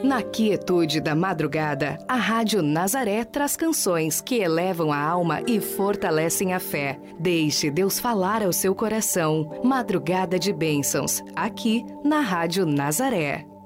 Na quietude da madrugada, a Rádio Nazaré traz canções que elevam a alma e fortalecem a fé. Deixe Deus falar ao seu coração. Madrugada de Bênçãos, aqui na Rádio Nazaré.